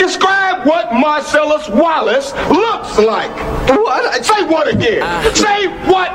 Describe what Marcellus Wallace looks like. What? Say what again? Say what